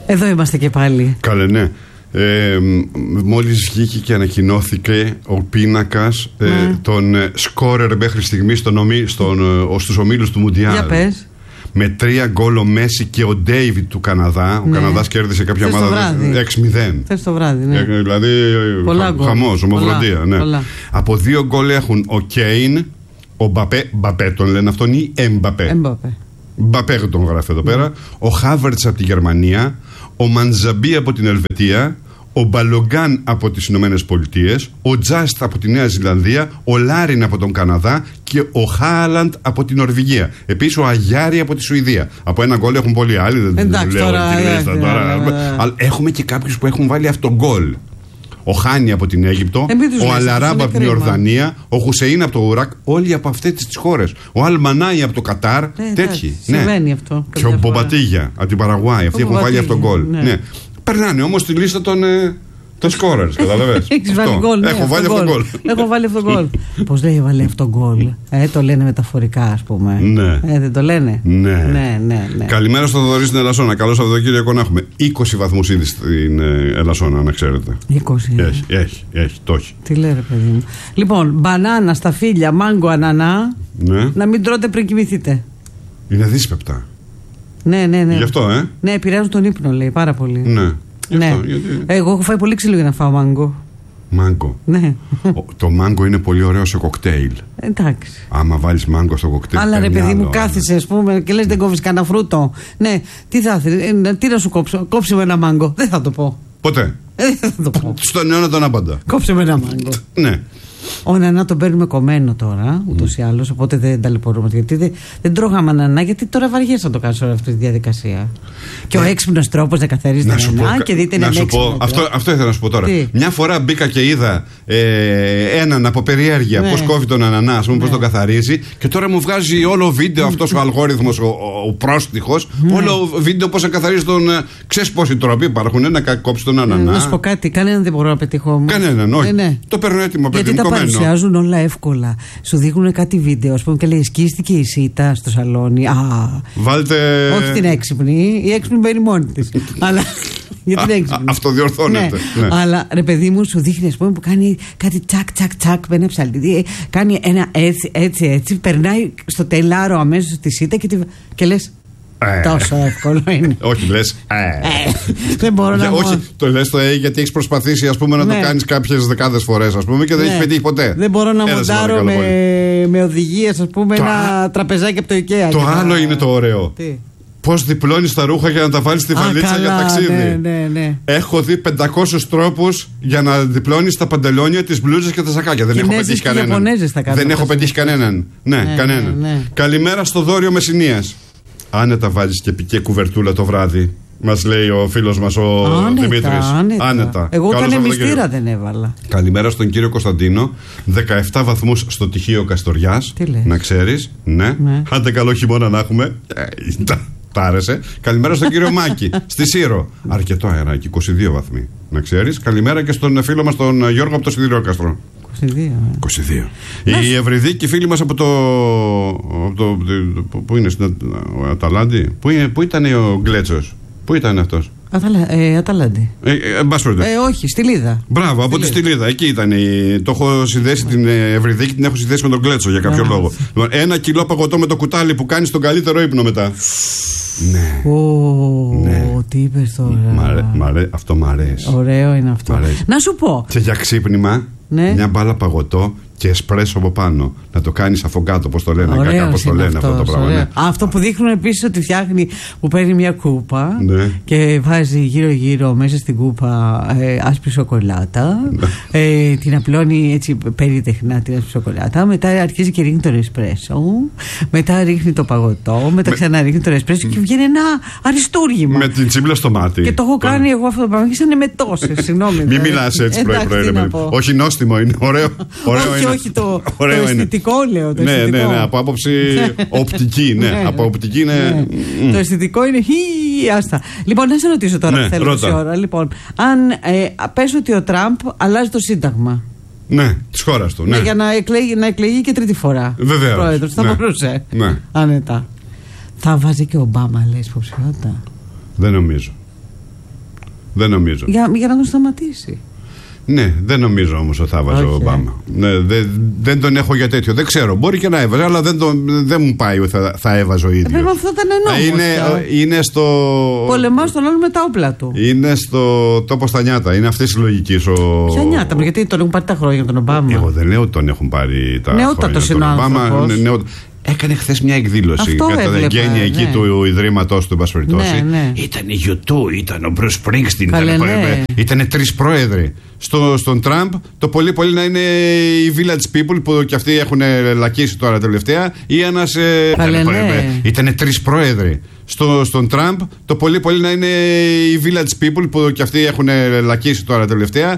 Εδώ είμαστε και πάλι. Καλέ, ναι. Μόλις βγήκε και ανακοινώθηκε ο πίνακας των σκόρερ μέχρι στιγμής στους ομίλους του Μουντιάλ. Για πες. Με 3 γκολ ο Μέση και ο Ντέιβιτ του Καναδά. Ο Καναδάς κέρδισε κάποια ομάδα 6-0. Θες το βράδυ, ναι. Δηλαδή χαμός, ομοφροντία. Ναι. Από 2 γκολ έχουν ο Κέιν, ο Μπαπέ τον λένε αυτόν, ή Εμπαπέ. Μπαπέ τον γράφει εδώ πέρα. Ο Χάβερτς από τη Γερμανία, ο Μαντζαμπί από την Ελβετία, ο Μπαλογκάν από τις Ηνωμένες Πολιτείες, ο Τζάστ από τη Νέα Ζηλανδία, ο Λάριν από τον Καναδά και ο Χάλαντ από την Νορβηγία. Επίσης ο Αγιάρη από τη Σουηδία. Από 1 γκολ έχουν πολλοί άλλοι, δεν λέω τη λίστα τώρα. Αλλά έχουμε και κάποιους που έχουν βάλει αυτό γκολ. Ο Χάνι από την Αίγυπτο, ο Αλαράμπ από την Ιορδανία, ο Χουσεΐν από το Ουράκ, όλοι από αυτές τις χώρες. Ο Αλμανάι από το Κατάρ, τέτοιοι. Συμβαίνει αυτό. Και ο Μπομπατίγια από την Παραγουάη, αυτοί έχουν βάλει αυτό γκολ. Περνάνε όμως στη λίστα των σκόρερς, καταλαβαίνεις. Έχεις βάλει γκολ. Έχω βάλει αυτό γκολ. Έχω βάλει αυτό γκολ. Πώς λέει βάλει αυτό γκολ? Το λένε μεταφορικά, ας πούμε. Ναι. Δεν το λένε. Ναι. Καλημέρα στο Θοδωρή στην Ελασσόνα. Καλό Σαββατοκύριακο να έχουμε. 20 βαθμούς ήδη στην Ελασσόνα, να ξέρετε. 20. Έχει, το έχει. Τι λέει, ρε παιδί μου. Λοιπόν, μπανάνα, σταφύλια, μάγκο, ανανά. Ναι. Να μην τρώτε πριν κοιμηθείτε. Είναι δύσπεπτα. Ναι. Γι' αυτό, Ναι, επηρεάζουν τον ύπνο, λέει, πάρα πολύ. Ναι. Ναι. Εγώ έχω φάει πολύ ξύλο για να φάω μάγκο. Μάγκο. Ναι. Το μάγκο είναι πολύ ωραίο σε κοκτέιλ. Εντάξει. Άμα βάλεις μάγκο στο κοκτέιλ. Αλλά ρε παιδί μου, κάθισε, ας πούμε, και λες δεν κόβεις κανένα φρούτο. Ναι, τι θα ήθελες, τι να σου κόψω? Κόψε με ένα μάγκο. Δεν θα το πω. Ποτέ. Δεν θα το πω. Στον αιώνα τον άπαντα. Κόψε με ένα μάγκο. Ναι. Ο ανανά τον παίρνουμε κομμένο τώρα, ούτως ή άλλως, οπότε δεν ταλαιπωρούμε. Γιατί δεν τρώγαμε ανανά, γιατί τώρα βαριέσαι να το κάνεις όλη αυτή τη διαδικασία. Και ο έξυπνος τρόπος να καθαρίζει την ανανά και δείτε είναι έξυπνο. Αυτό ήθελα να σου πω τώρα. Μια φορά μπήκα και είδα έναν από περιέργεια πώς κόβει τον ανανά, ας πούμε, πώς τον καθαρίζει. Και τώρα μου βγάζει όλο βίντεο αυτός ο αλγόριθμος, ο πρόστιχος, όλο βίντεο πώς να καθαρίζει τον. Ξέρεις πόσοι τρόποι υπάρχουν να κόψει τον ανανά? Να σου πω κάτι, κανέναν δεν μπορώ να πετύχω όμως. Κανέναν, όχι. Το παίρνω έτοιμο, παιδί μου. Παρουσιάζουν όλα εύκολα. Σου δείχνουν κάτι βίντεο, ας πούμε, και λέει σκίστηκε η σίτα στο σαλόνι. Βάλτε. Όχι την έξυπνη. Η έξυπνη μπαίνει μόνη της. Αλλά. Για την έξυπνη. Αυτοδιορθώνεται. Ναι. Αλλά ρε παιδί μου, σου δείχνει, ας πούμε, που κάνει κάτι τσακ με ένα ψαλίδι. Κάνει ένα έτσι. Περνάει στο τελάρο αμέσως τη σίτα και λες. Τόσο εύκολο είναι. Όχι, λες. Δεν μπορώ να. Όχι, το λες το γιατί έχεις προσπαθήσει, ας πούμε, να το κάνεις κάποιες δεκάδες φορές, ας πούμε, και δεν έχεις πετύχει ποτέ. Δεν μπορώ να μοντάρω με οδηγίες, ας πούμε, ένα τραπεζάκι από το IKEA. Το άλλο είναι το ωραίο. Πώς διπλώνεις τα ρούχα για να τα βάλεις στη βαλίτσα για ταξίδι. Ναι. Έχω δει 500 τρόπους για να διπλώνεις τα παντελόνια, τις μπλούζες και τα σακάκια. Δεν έχω πετύχει κανέναν. Δεν έχω πετύχει κανέναν. Ναι, κανέναν. Καλημέρα στο Δόριο Μεσσηνίας. Άνετα βάζεις και πικέ κουβερτούλα το βράδυ, μας λέει ο φίλος μας ο Δημήτρης. Άνετα. Εγώ κάνε μυστήρα δεν έβαλα. Καλημέρα στον κύριο Κωνσταντίνο. 17 βαθμούς στο Τυχείο Καστοριάς. Να ξέρεις. Ναι. Άντε καλό χειμώνα να έχουμε. Τα άρεσε. Καλημέρα στον κύριο Μάκη στη Σύρο. Αρκετό αεράκι, 22 βαθμοί. Να ξέρεις. Καλημέρα και στον φίλο μας τον Γιώργο από το Σιδηρόκαστρο. 22. Η Ευρυδίκη, φίλοι μας από το. Πού είναι, στην Αταλάντη. Πού ήταν ο Γκλέτσος? Πού ήταν αυτός? Αταλάντη. Όχι, στη Λίδα. Μπράβο, από τη Στυλίδα. Εκεί ήταν. Το έχω συνδέσει την Ευρυδίκη, την έχω συνδέσει με τον Γκλέτσο για κάποιο λόγο. 1 κιλό παγωτό με το κουτάλι που κάνει τον καλύτερο ύπνο μετά. Ναι. Τι είπες τώρα? Αυτό μ' αρέσει. Ωραίο είναι αυτό. Να σου πω. Και για ξύπνημα, μια μπάλα παγωτό και εσπρέσο από πάνω. Να το κάνεις αφογκάτο, πώς το λένε. Κάπως το λένε αυτό το πράγμα. Ναι. Αυτό που δείχνουν επίσης ότι φτιάχνει, που παίρνει μια κούπα και βάζει γύρω-γύρω μέσα στην κούπα άσπρη σοκολάτα. Την απλώνει έτσι περίτεχνα την άσπρη σοκολάτα. Μετά αρχίζει και ρίχνει το εσπρέσο. Μετά ρίχνει το παγωτό. Μετά ξαναρίχνει το εσπρέσο και βγαίνει ένα αριστούργημα. Με την τσίμπλα στο μάτι. Και το έχω κάνει εγώ αυτό το πράγμα. Και σαν εμετώσεις. Συγγνώμη. Μην μιλάς έτσι πρωί-πρωί. Όχι νόστιμο είναι. Ωραίο είναι. Όχι, το αισθητικό λέω. Ναι, από άποψη οπτική. Ναι, από οπτική είναι. Το αισθητικό είναι. Άστα. Λοιπόν, να σε ρωτήσω τώρα που θέλω τόση ώρα. Λοιπόν, αν πες ότι ο Τραμπ αλλάζει το Σύνταγμα. Ναι, της χώρας του. Για να εκλεγεί και τρίτη φορά. Βεβαίως. Πρόεδρος, θα μπορούσε. Άνετα. Θα βάζει και ο Ομπάμα, λες, υποψηφιότητα? Δεν νομίζω. Δεν νομίζω. Για να τον σταματήσει. Ναι, δεν νομίζω όμως ότι θα έβαζε ο Ομπάμα. Ναι, δεν τον έχω για τέτοιο. Δεν ξέρω. Μπορεί και να έβαζε, αλλά δεν μου πάει ότι θα έβαζε ο ίδιος. Βέβαια αυτό ήταν νόμος. Είναι στο. Πολεμάς τον άλλο με τα όπλα του. Είναι στο τόπο στα νιάτα. Είναι αυτή τη λογική. Ποια νιάτα, γιατί τον έχουν πάρει τα χρόνια τον Ομπάμα. Εγώ δεν λέω ότι τον έχουν πάρει τα χρόνια τον Ομπάμα. Έκανε χθες μια εκδήλωση κατά τα εγγένεια εκεί του Ιδρύματος του, εν πάση περιπτώσει. Ήταν η U2, ήταν ο Bruce Springsteen, ήταν 3 πρόεδροι. Στον Τραμπ το πολύ πολύ να είναι οι Village People που κι αυτοί έχουν λακίσει τώρα τελευταία, ή ένας. Ήταν 3 πρόεδροι. Στον Τραμπ το πολύ πολύ να είναι οι Village People που κι αυτοί έχουν λακίσει τώρα τελευταία,